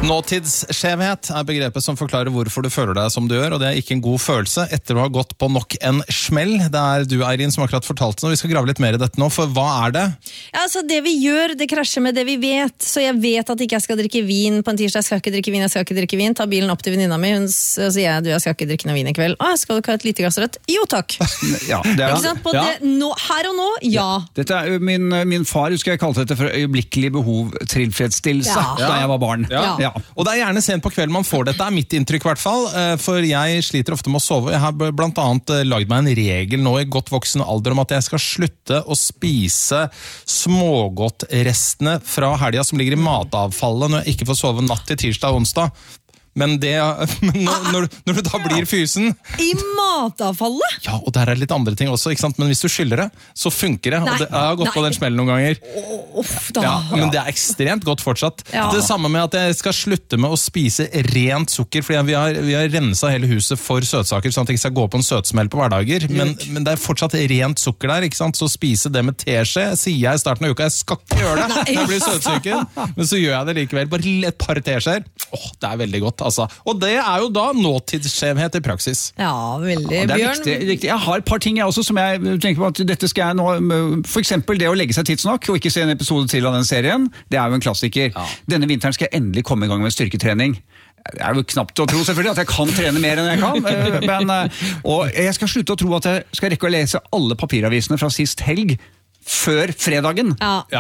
Nåtidsskjevhet begrepet som forklarer hvorfor du føler deg som du gjør, og det ikke en god følelse etter å ha gått på nok en smell. Det du, Eirin, som akkurat fortalte det, og vi skal grave litt mer i dette nå, for hva det? Ja, altså det vi gjør, det krasjer med det vi vet, så jeg vet at ikke jeg skal drikke vin på en tirsdag, jeg skal ikke drikke vin, ta bilen opp til venninna mi, hun sier jeg skal ikke drikke noe vin i kveld. Skal du ikke ha et lite glass rødt? Jo takk! Ja, det ikke sant? På det, her og nå, ja. Dette min far, husker jeg kalte dette for øyeblikkelig behov tilfredsstillelse da jeg var barn. Ja. Og det gjerne sent på kvelden man får dette, mitt inntrykk i hvert fall, for jeg sliter ofte med å sove. Jeg har blant annet lagd meg en regel nå i godt voksen alder om at jeg skal slutte å spise smågodtrestene fra helga som ligger i matavfallet når jeg ikke får sove natt til tirsdag og onsdag. Men når du da blir fysen i matavfallet? Ja, og der litt andre ting også, ikke sant? Men hvis du skyller det, så funker det. Og jeg har gått på den smellen noen ganger. Men det ekstremt godt fortsatt. Det samme med at jeg skal slutte med å spise rent sukker, fordi vi har renset hele huset for søtsaker, sånn at jeg ikke skal gå på en søtsmell på hverdager. Men det fortsatt rent sukker der, ikke sant? Så spise det med teskje, sier jeg i starten av uka, jeg skal ikke gjøre det, jeg blir søtsyken. Men så gjør jeg det likevel, bare et par teskjeer. Det veldig godt. Altså. Og det jo da nåtidsskjevhet i praksis. Ja, veldig. Det riktig. Jeg har et par ting jeg også som jeg tenker på at dette skal jeg nå, for eksempel det å legge seg tidsnok og ikke se en episode til av den serien, det jo en klassiker. Denne vinteren skal jeg endelig komme i gang med styrketrening. Det jo knapt å tro selvfølgelig at jeg kan trene mer enn jeg kan, og jeg skal slutte å tro at jeg skal rekke å lese alle papiravisene fra sist helg før fredagen.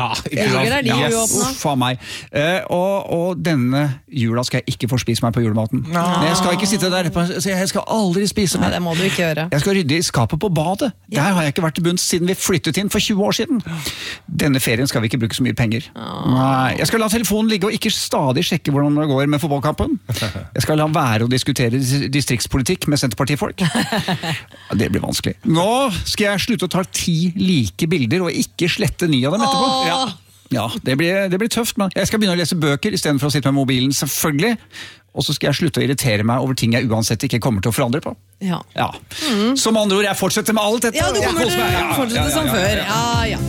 Uff av meg. Og denne jula skal jeg ikke få spise meg på julematen. Jeg skal ikke sitte der, jeg skal aldri spise meg. Det må du ikke gjøre. Jeg skal rydde i skapet på badet. Der har jeg ikke vært til bunns siden vi flyttet inn for 20 år siden. Denne ferien skal vi ikke bruke så mye penger. Nei, jeg skal la telefonen ligge og ikke stadig sjekke hvordan det går med fotballkampen. Jeg skal la være å diskutere distriktspolitikk med Senterpartifolk. Det blir vanskelig. Nå skal jeg slutte å ta 10 like bilder og ikke slette 9 av dem etterpå. Ja, det blir tøft, men jeg skal begynne å lese bøker i stedet for å sitte med mobilen, selvfølgelig. Og så skal jeg slutte å irritere meg over ting jeg uansett ikke kommer til å forandre på. Som andre ord, jeg fortsetter med alt dette. Ja, du kommer til å fortsette som før. Ja.